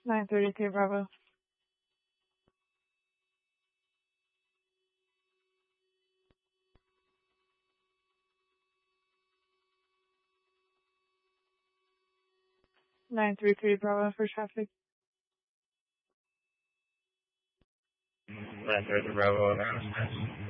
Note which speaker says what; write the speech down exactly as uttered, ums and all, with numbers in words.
Speaker 1: nine thirty-three Bravo. nine three three Bravo for traffic.
Speaker 2: nine thirty Bravo.